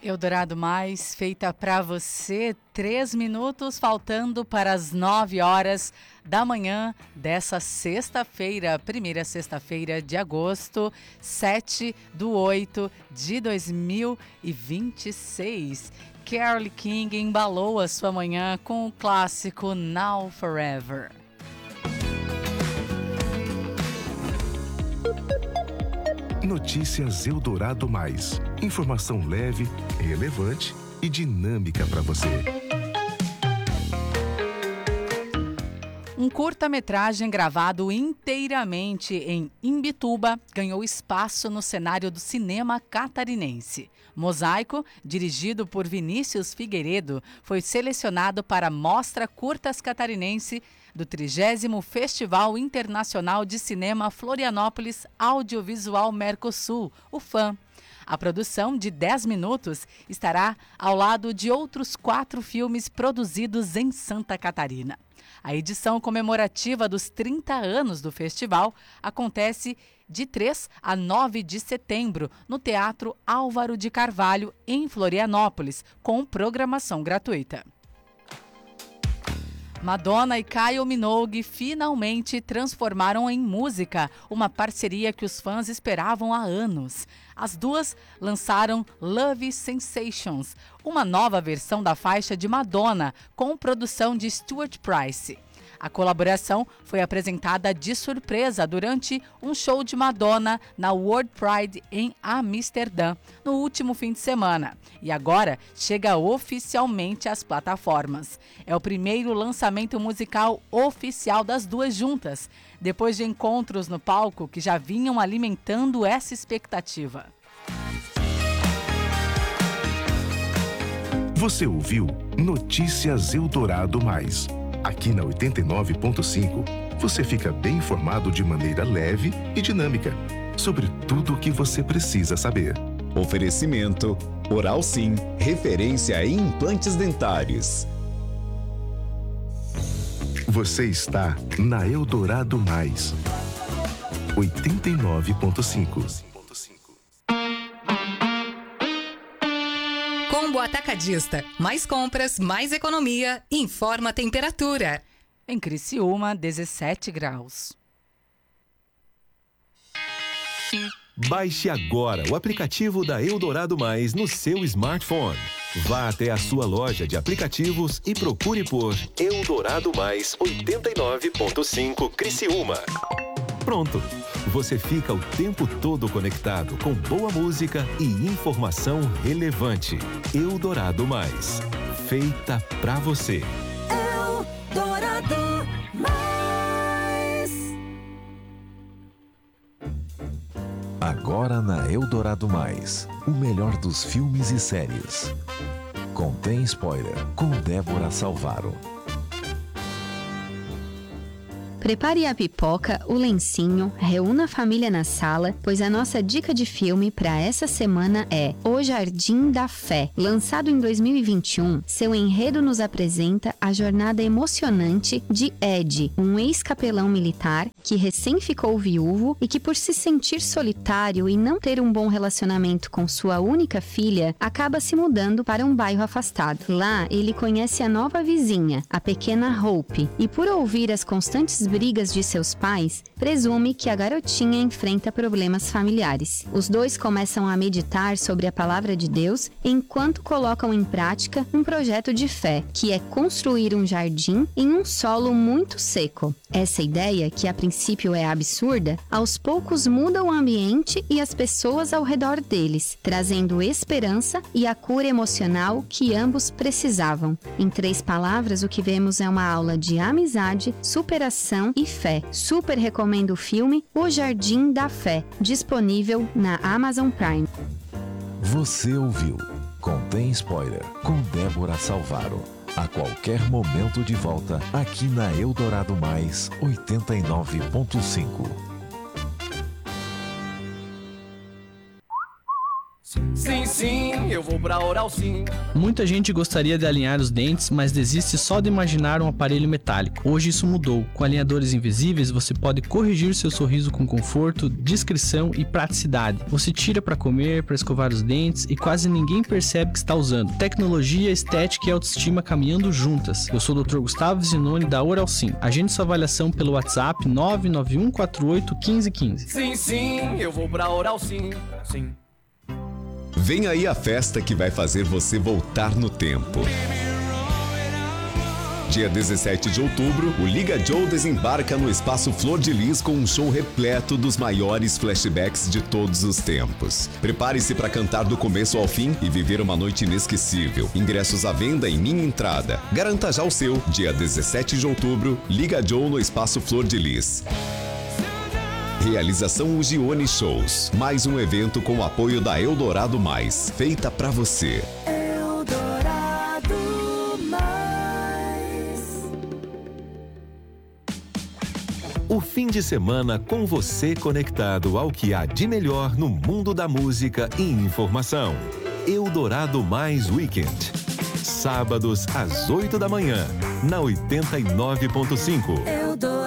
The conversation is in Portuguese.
Eldorado Mais, feita para você, 3 minutos faltando para as 9 horas da manhã dessa sexta-feira, primeira sexta-feira de agosto, 7/8/2026. Carole King embalou a sua manhã com o clássico Now Forever. Notícias Eldorado Mais. Informação leve, relevante e dinâmica para você. Um curta-metragem gravado inteiramente em Imbituba ganhou espaço no cenário do cinema catarinense. Mosaico, dirigido por Vinícius Figueiredo, foi selecionado para a Mostra Curtas Catarinense do 30º Festival Internacional de Cinema Florianópolis Audiovisual Mercosul, o FAM. A produção, de 10 minutos, estará ao lado de outros 4 filmes produzidos em Santa Catarina. A edição comemorativa dos 30 anos do festival acontece de 3 a 9 de setembro no Teatro Álvaro de Carvalho, em Florianópolis, com programação gratuita. Madonna e Kylie Minogue finalmente transformaram em música uma parceria que os fãs esperavam há anos. As duas lançaram Love Sensations, uma nova versão da faixa de Madonna, com produção de Stuart Price. A colaboração foi apresentada de surpresa durante um show de Madonna na World Pride em Amsterdã, no último fim de semana. E agora chega oficialmente às plataformas. É o primeiro lançamento musical oficial das duas juntas, depois de encontros no palco que já vinham alimentando essa expectativa. Você ouviu Notícias Eldorado Mais. Aqui na 89.5, você fica bem informado de maneira leve e dinâmica sobre tudo o que você precisa saber. Oferecimento Oral Sim, referência em implantes dentários. Você está na Eldorado Mais. 89.5. Combo Atacadista. Mais compras, mais economia. Informa a temperatura. Em Criciúma, 17 graus. Baixe agora o aplicativo da Eldorado Mais no seu smartphone. Vá até a sua loja de aplicativos e procure por Eldorado Mais 89.5 Criciúma. Pronto! Você fica o tempo todo conectado com boa música e informação relevante. Eldorado Mais. Feita pra você. Eldorado Mais. Agora na Eldorado Mais, o melhor dos filmes e séries. Contém spoiler com Débora Salvaro. Prepare a pipoca, o lencinho, reúna a família na sala, pois a nossa dica de filme para essa semana é O Jardim da Fé. Lançado em 2021, seu enredo nos apresenta a jornada emocionante de Ed, um ex-capelão militar que recém ficou viúvo e que, por se sentir solitário e não ter um bom relacionamento com sua única filha, acaba se mudando para um bairro afastado. Lá, ele conhece a nova vizinha, a pequena Hope, e por ouvir as constantes brigas de seus pais, presume que a garotinha enfrenta problemas familiares. Os dois começam a meditar sobre a palavra de Deus enquanto colocam em prática um projeto de fé, que é construir um jardim em um solo muito seco. Essa ideia, que a princípio é absurda, aos poucos muda o ambiente e as pessoas ao redor deles, trazendo esperança e a cura emocional que ambos precisavam. Em 3 palavras, o que vemos é uma aula de amizade, superação e fé. Super recomendo o filme O Jardim da Fé, disponível na Amazon Prime. Você ouviu Contém Spoiler com Débora Salvaro. A qualquer momento de volta aqui na Eldorado Mais 89.5. Sim, sim, eu vou pra Oral Sim. Muita gente gostaria de alinhar os dentes, mas desiste só de imaginar um aparelho metálico. Hoje isso mudou. Com alinhadores invisíveis, você pode corrigir seu sorriso com conforto, discrição e praticidade. Você tira para comer, para escovar os dentes e quase ninguém percebe que está usando. Tecnologia, estética e autoestima caminhando juntas. Eu sou o Dr. Gustavo Zinoni da Oral Sim. Agende sua avaliação pelo WhatsApp 991481515. Sim, sim, eu vou pra Oral Sim. Sim. Vem aí a festa que vai fazer você voltar no tempo. Dia 17 de outubro, o Liga Joe desembarca no Espaço Flor de Lis com um show repleto dos maiores flashbacks de todos os tempos. Prepare-se para cantar do começo ao fim e viver uma noite inesquecível. Ingressos à venda em Minha Entrada. Garanta já o seu. Dia 17 de outubro, Liga Joe no Espaço Flor de Lis. Realização Ugione Shows. Mais um evento com o apoio da Eldorado Mais. Feita pra você. Eldorado Mais. O fim de semana com você conectado ao que há de melhor no mundo da música e informação. Eldorado Mais Weekend. Sábados às 8 da manhã, na 89.5.